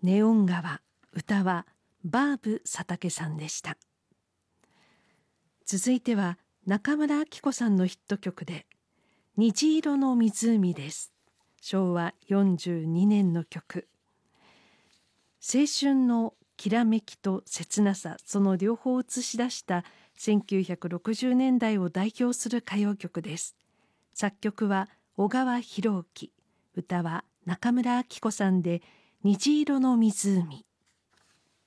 ネオン川、歌はバーブ佐竹さんでした。続いては中村明子さんのヒット曲で虹色の湖です。昭和42年の曲。青春のきらめきと切なさ、その両方を映し出した1960年代を代表する歌謡曲です。作曲は小川博之、歌は中村明子さんで虹色の湖。